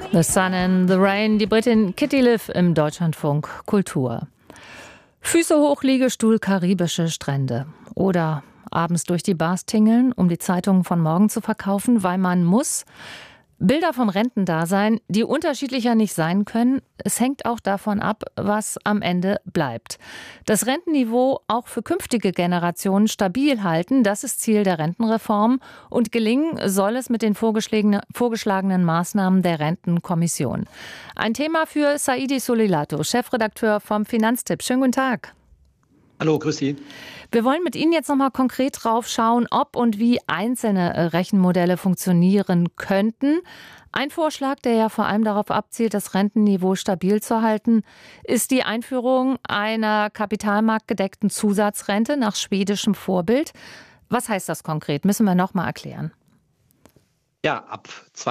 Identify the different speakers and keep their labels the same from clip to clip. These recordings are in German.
Speaker 1: The Sun and the Rain, die Britin Kitty Liv im Deutschlandfunk Kultur. Füße hoch, Liegestuhl, karibische Strände. Oder abends durch die Bars tingeln, um die Zeitungen von morgen zu verkaufen, weil man muss. Bilder vom Rentendasein, die unterschiedlicher nicht sein können. Es hängt auch davon ab, was am Ende bleibt. Das Rentenniveau auch für künftige Generationen stabil halten, das ist Ziel der Rentenreform. Und gelingen soll es mit den vorgeschlagenen Maßnahmen der Rentenkommission. Ein Thema für Saidi Solilato, Chefredakteur vom Finanztipp. Schönen guten Tag.
Speaker 2: Hallo, grüß Sie.
Speaker 1: Wir wollen mit Ihnen jetzt noch mal konkret drauf schauen, ob und wie einzelne Rechenmodelle funktionieren könnten. Ein Vorschlag, der ja vor allem darauf abzielt, das Rentenniveau stabil zu halten, ist die Einführung einer kapitalmarktgedeckten Zusatzrente nach schwedischem Vorbild. Was heißt das konkret? Müssen wir noch mal erklären.
Speaker 2: Ja, ab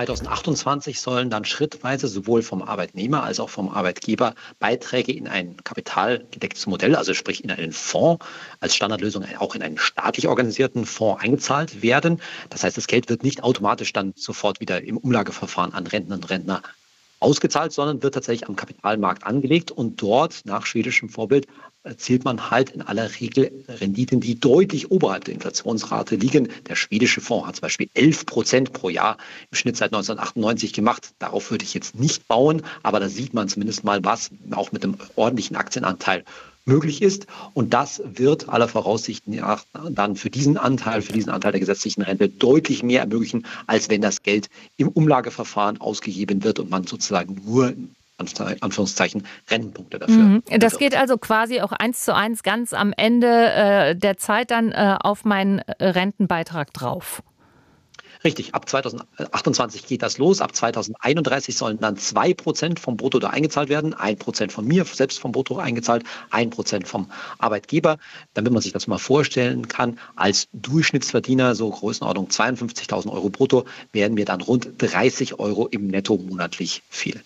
Speaker 2: 2028 sollen dann schrittweise sowohl vom Arbeitnehmer als auch vom Arbeitgeber Beiträge in ein kapitalgedecktes Modell, also sprich in einen Fonds, als Standardlösung auch in einen staatlich organisierten Fonds eingezahlt werden. Das heißt, das Geld wird nicht automatisch dann sofort wieder im Umlageverfahren an Rentnerinnen und Rentner ausgezahlt, sondern wird tatsächlich am Kapitalmarkt angelegt und dort nach schwedischem Vorbild erzielt man halt in aller Regel Renditen, die deutlich oberhalb der Inflationsrate liegen. Der schwedische Fonds hat zum Beispiel 11% pro Jahr im Schnitt seit 1998 gemacht. Darauf würde ich jetzt nicht bauen, aber da sieht man zumindest mal, was auch mit einem ordentlichen Aktienanteil möglich ist. Und das wird aller Voraussicht nach dann für diesen Anteil der gesetzlichen Rente deutlich mehr ermöglichen, als wenn das Geld im Umlageverfahren ausgegeben wird und man sozusagen nur Anführungszeichen Rentenpunkte dafür.
Speaker 1: Das geht also quasi auch 1:1 ganz am Ende der Zeit dann auf meinen Rentenbeitrag drauf.
Speaker 2: Richtig, ab 2028 geht das los. Ab 2031 sollen dann 2% vom Brutto da eingezahlt werden. 1% von mir selbst vom Brutto eingezahlt, 1% vom Arbeitgeber. Damit man sich das mal vorstellen kann, als Durchschnittsverdiener, so Größenordnung 52.000 Euro brutto, werden mir dann rund 30 Euro im Netto monatlich fehlen.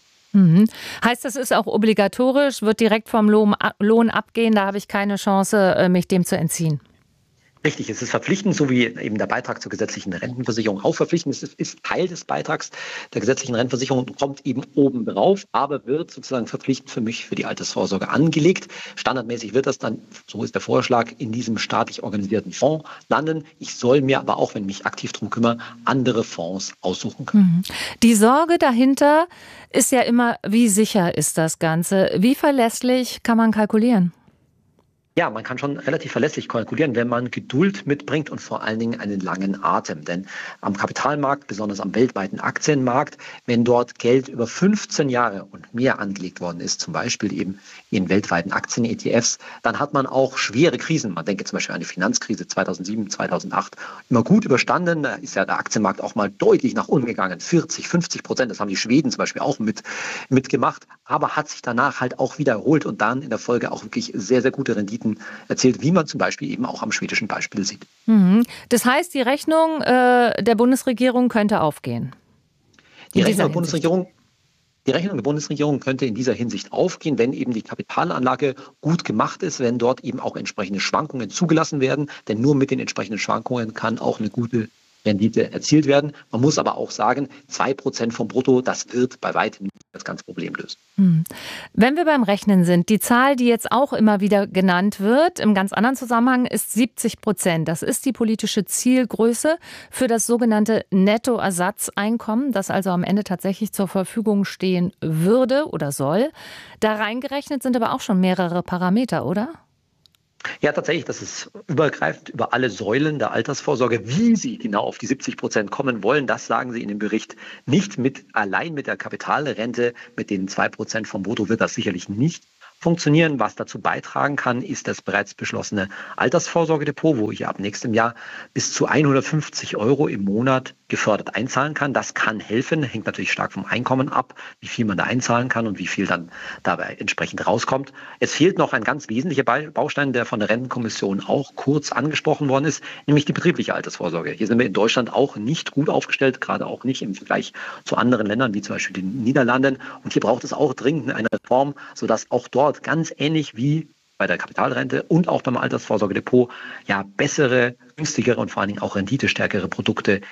Speaker 1: Heißt, das ist auch obligatorisch, wird direkt vom Lohn abgehen, da habe ich keine Chance, mich dem zu entziehen.
Speaker 2: Richtig, es ist verpflichtend, so wie eben der Beitrag zur gesetzlichen Rentenversicherung auch verpflichtend ist. Es ist Teil des Beitrags der gesetzlichen Rentenversicherung und kommt eben oben drauf, aber wird sozusagen verpflichtend für mich für die Altersvorsorge angelegt. Standardmäßig wird das dann, so ist der Vorschlag, in diesem staatlich organisierten Fonds landen. Ich soll mir aber auch, wenn ich mich aktiv darum kümmere, andere Fonds aussuchen können.
Speaker 1: Die Sorge dahinter ist ja immer, wie sicher ist das Ganze? Wie verlässlich kann man kalkulieren?
Speaker 2: Ja, man kann schon relativ verlässlich kalkulieren, wenn man Geduld mitbringt und vor allen Dingen einen langen Atem. Denn am Kapitalmarkt, besonders am weltweiten Aktienmarkt, wenn dort Geld über 15 Jahre und mehr angelegt worden ist, zum Beispiel eben in weltweiten Aktien-ETFs, dann hat man auch schwere Krisen. Man denke zum Beispiel an die Finanzkrise 2007, 2008, immer gut überstanden. Da ist ja der Aktienmarkt auch mal deutlich nach unten gegangen, 40-50%. Das haben die Schweden zum Beispiel auch mitgemacht, aber hat sich danach halt auch wiederholt und dann in der Folge auch wirklich sehr, sehr gute Renditen erzählt, wie man zum Beispiel eben auch am schwedischen Beispiel sieht.
Speaker 1: Das heißt, die Rechnung der Bundesregierung könnte aufgehen?
Speaker 2: Die Rechnung der Bundesregierung könnte in dieser Hinsicht aufgehen, wenn eben die Kapitalanlage gut gemacht ist, wenn dort eben auch entsprechende Schwankungen zugelassen werden. Denn nur mit den entsprechenden Schwankungen kann auch eine gute Rendite erzielt werden. Man muss aber auch sagen, 2% vom Brutto, das wird bei weitem nicht das ganze Problem lösen.
Speaker 1: Wenn wir beim Rechnen sind, die Zahl, die jetzt auch immer wieder genannt wird, im ganz anderen Zusammenhang, ist 70%. Das ist die politische Zielgröße für das sogenannte Nettoersatzeinkommen, das also am Ende tatsächlich zur Verfügung stehen würde oder soll. Da reingerechnet sind aber auch schon mehrere Parameter, oder?
Speaker 2: Ja, tatsächlich, das ist übergreifend über alle Säulen der Altersvorsorge. Wie Sie genau auf die 70% kommen wollen, das sagen Sie in dem Bericht nicht. Allein mit der Kapitalrente, mit den 2% vom Brutto wird das sicherlich nicht funktionieren. Was dazu beitragen kann, ist das bereits beschlossene Altersvorsorgedepot, wo ich ab nächstem Jahr bis zu 150 Euro im Monat gefördert einzahlen kann. Das kann helfen, hängt natürlich stark vom Einkommen ab, wie viel man da einzahlen kann und wie viel dann dabei entsprechend rauskommt. Es fehlt noch ein ganz wesentlicher Baustein, der von der Rentenkommission auch kurz angesprochen worden ist, nämlich die betriebliche Altersvorsorge. Hier sind wir in Deutschland auch nicht gut aufgestellt, gerade auch nicht im Vergleich zu anderen Ländern, wie zum Beispiel den Niederlanden. Und hier braucht es auch dringend eine Reform, sodass auch dort ganz ähnlich wie bei der Kapitalrente und auch beim Altersvorsorgedepot bessere, günstigere und vor allen Dingen auch renditestärkere Produkte in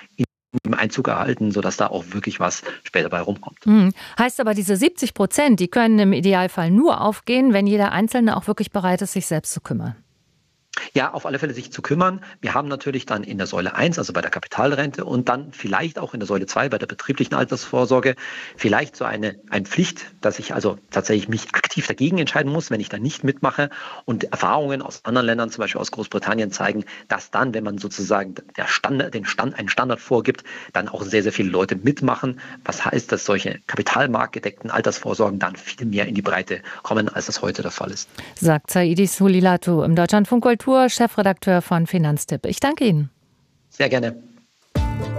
Speaker 2: Einzug erhalten, sodass da auch wirklich was später bei rumkommt.
Speaker 1: Heißt aber, diese 70%, die können im Idealfall nur aufgehen, wenn jeder Einzelne auch wirklich bereit ist, sich selbst zu kümmern.
Speaker 2: Ja, auf alle Fälle sich zu kümmern. Wir haben natürlich dann in der Säule 1, also bei der Kapitalrente, und dann vielleicht auch in der Säule 2, bei der betrieblichen Altersvorsorge, vielleicht so eine Pflicht, dass ich also tatsächlich mich aktiv dagegen entscheiden muss, wenn ich da nicht mitmache. Und Erfahrungen aus anderen Ländern, zum Beispiel aus Großbritannien, zeigen, dass dann, wenn man sozusagen einen Standard vorgibt, dann auch sehr, sehr viele Leute mitmachen. Was heißt, dass solche kapitalmarktgedeckten Altersvorsorgen dann viel mehr in die Breite kommen, als das heute der Fall ist.
Speaker 1: Sagt Saidis Hulilatu im Deutschlandfunk Kultur, Chefredakteur von Finanztipp. Ich danke Ihnen.
Speaker 2: Sehr gerne.